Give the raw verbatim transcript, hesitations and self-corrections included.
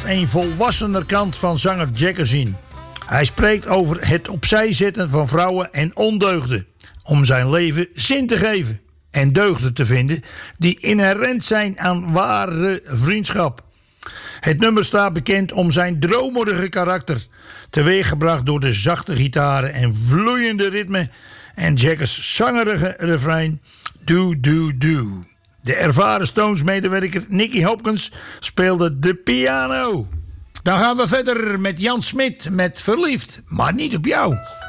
een volwassener kant van zanger Jaggers in. Hij spreekt over het opzij zetten van vrouwen en ondeugden, om zijn leven zin te geven en deugden te vinden die inherent zijn aan ware vriendschap. Het nummer staat bekend om zijn dromerige karakter, teweeggebracht door de zachte gitaren en vloeiende ritme en Jaggers' zangerige refrein Do Do Do. De ervaren Stones-medewerker Nicky Hopkins speelde de piano. Dan gaan we verder met Jan Smit met Verliefd, maar niet op jou.